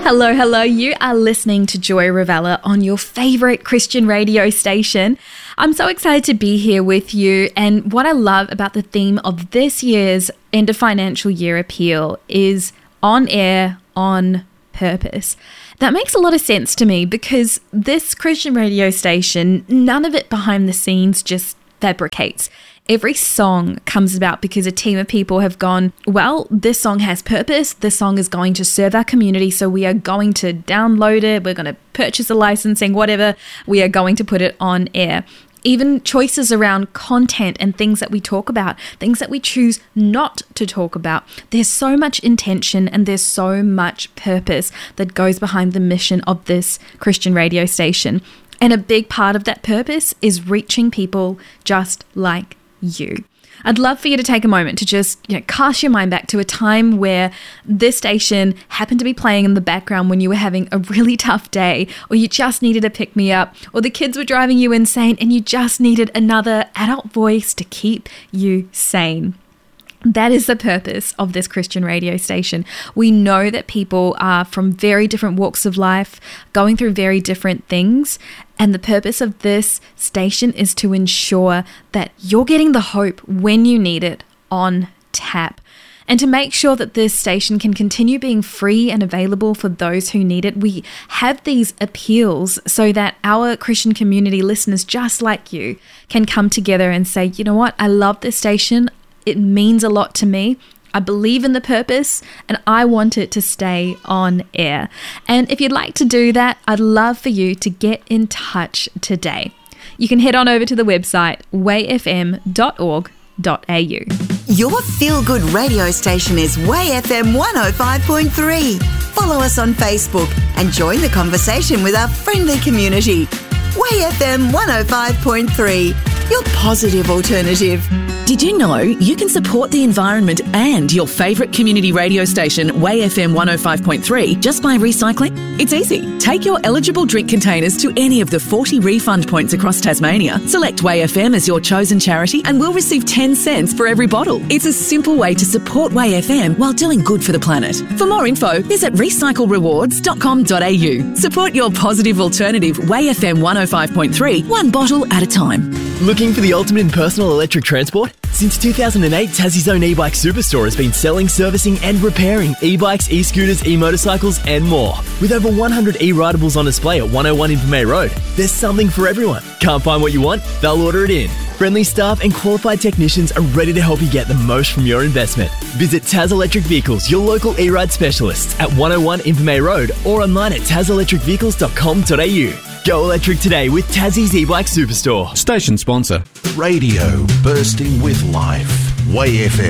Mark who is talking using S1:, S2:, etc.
S1: Hello, hello. You are listening to Joy Ravella on your favourite Christian radio station. I'm so excited to be here with you, and what I love about the theme of this year's end of financial year appeal is on air, on purpose. That makes a lot of sense to me because this Christian radio station, none of it behind the scenes just fabricates. Every song comes about because a team of people have gone, well, this song has purpose. This song is going to serve our community. So we are going to download it. We're going to purchase a licensing, whatever. We are going to put it on air. Even choices around content and things that we talk about, things that we choose not to talk about. There's so much intention and there's so much purpose that goes behind the mission of this Christian radio station. And a big part of that purpose is reaching people just like you. I'd love for you to take a moment to just, cast your mind back to a time where this station happened to be playing in the background when you were having a really tough day, or you just needed a pick-me-up, or the kids were driving you insane and you just needed another adult voice to keep you sane. That is the purpose of this Christian radio station. We know that people are from very different walks of life, going through very different things, and the purpose of this station is to ensure that you're getting the hope when you need it on tap. And to make sure that this station can continue being free and available for those who need it, we have these appeals so that our Christian community listeners just like you can come together and say, you know what, I love this station. It means a lot to me. I believe in the purpose and I want it to stay on air. And if you'd like to do that, I'd love for you to get in touch today. You can head on over to the website wayfm.org.au.
S2: Your feel-good radio station is Way FM 105.3. Follow us on Facebook and join the conversation with our friendly community. Way FM 105.3, your positive alternative.
S3: Did you know you can support the environment and your favourite community radio station, Way FM 105.3, just by recycling? It's easy. Take your eligible drink containers to any of the 40 refund points across Tasmania. Select Way FM as your chosen charity and we'll receive 10 cents for every bottle. It's a simple way to support Way FM while doing good for the planet. For more info, visit recyclerewards.com.au. Support your positive alternative, Way FM 105.3, one bottle at a time.
S4: Looking for the ultimate in personal electric transport? Since 2008, Tassie's own e-bike superstore has been selling, servicing and repairing e-bikes, e-scooters, e-motorcycles and more. With over 100 e-ridables on display at 101 Invermay Road, there's something for everyone. Can't find what you want? They'll order it in. Friendly staff and qualified technicians are ready to help you get the most from your investment. Visit Taz Electric Vehicles, your local e-ride specialists at 101 Invermay Road or online at tazelectricvehicles.com.au. Go electric today with Tassie's e-bike superstore.
S5: Station sponsor.
S6: Radio bursting with life. Way FM